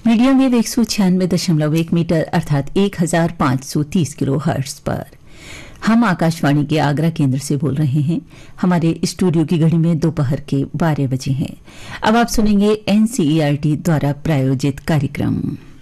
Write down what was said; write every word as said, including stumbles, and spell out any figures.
Medium wave एक सौ छियानवे दशमलव एक मीटर अर्थात एक हजार पांच सौ तीस किलो हर्ट्ज पर। हम आकाशवाणी के आगरा केंद्र से बोल रहे हैं। हमारे स्टूडियो की घड़ी में दोपहर के बारह बजे हैं। अब आप सुनेंगे एनसीईआरटी द्वारा प्रायोजित कार्यक्रम।